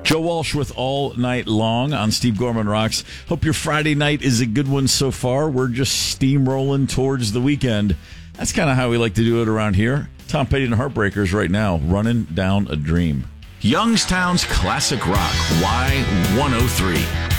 Joe Walsh with All Night Long on Steve Gorman Rocks. Hope your Friday night is a good one so far. We're just steamrolling towards the weekend. That's kind of how we like to do it around here. Tom Petty and the Heartbreakers right now, Running Down a Dream. Youngstown's Classic Rock, Y103.